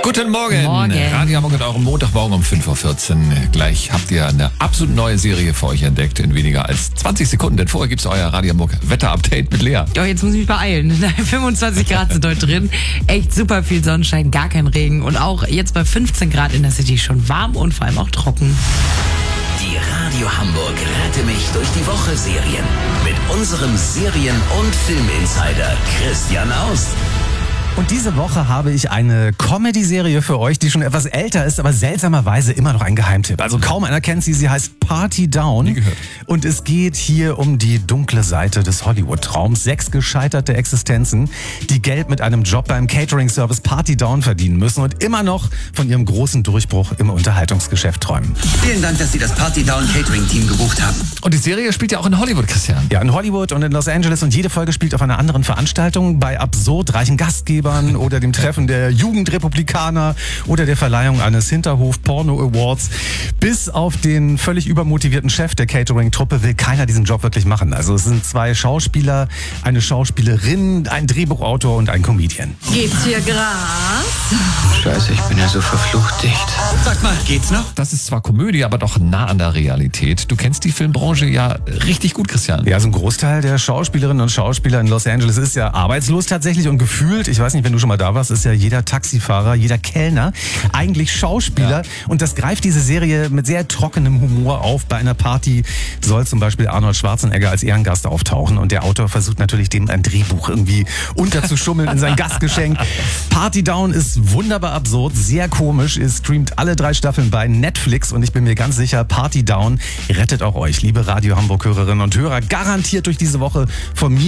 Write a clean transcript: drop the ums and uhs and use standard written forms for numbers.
Guten Morgen. Radio Hamburg an eurem Montagmorgen um 5.14 Uhr. Gleich habt ihr eine absolut neue Serie für euch entdeckt in weniger als 20 Sekunden. Denn vorher gibt's euer Radio Hamburg Wetter-Update mit Lea. Ja, jetzt muss ich mich beeilen. 25 Grad sind heute drin. Echt super viel Sonnenschein, gar kein Regen. Und auch jetzt bei 15 Grad in der City schon warm und vor allem auch trocken. Die Radio Hamburg Rette mich durch die Woche Serien. Mit unserem Serien- und Filminsider Christian Aust. Und diese Woche habe ich eine Comedy-Serie für euch, die schon etwas älter ist, aber seltsamerweise immer noch ein Geheimtipp. Also kaum einer kennt sie. Sie heißt Party Down. Nie gehört. Und es geht hier um die dunkle Seite des Hollywood-Traums. 6 gescheiterte Existenzen, die Geld mit einem Job beim Catering-Service Party Down verdienen müssen und immer noch von ihrem großen Durchbruch im Unterhaltungsgeschäft träumen. Vielen Dank, dass Sie das Party Down Catering Team gebucht haben. Und die Serie spielt ja auch in Hollywood, Christian. Ja, in Hollywood und in Los Angeles, und jede Folge spielt auf einer anderen Veranstaltung, bei absurd reichen Gastgebern oder dem Treffen der Jugendrepublikaner oder der Verleihung eines Hinterhof-Porno-Awards. Bis auf den völlig übermotivierten Chef der Catering-Truppe will keiner diesen Job wirklich machen. Also es sind 2 Schauspieler, eine Schauspielerin, ein Drehbuchautor und ein Comedian. Gibt's hier Gras? Scheiße, ich bin ja so verflucht dicht. Sag mal, geht's noch? Das ist zwar Komödie, aber doch nah an der Realität. Du kennst die Filmbranche ja richtig gut, Christian. Ja, so ein Großteil der Schauspielerinnen und Schauspieler in Los Angeles ist ja arbeitslos tatsächlich und gefühlt, ich weiß nicht, wenn du schon mal da warst, ist ja jeder Taxifahrer, jeder Kellner eigentlich Schauspieler. Ja. Und das greift diese Serie mit sehr trockenem Humor auf. Bei einer Party soll zum Beispiel Arnold Schwarzenegger als Ehrengast auftauchen und der Autor versucht natürlich, dem ein Drehbuch irgendwie unterzuschummeln in sein Gastgeschenk. Party Down ist wunderbar absurd, sehr komisch. Ihr streamt alle 3 Staffeln bei Netflix und ich bin mir ganz sicher, Party Down rettet auch euch, liebe Radio Hamburg Hörerinnen und Hörer, garantiert durch diese Woche von mir.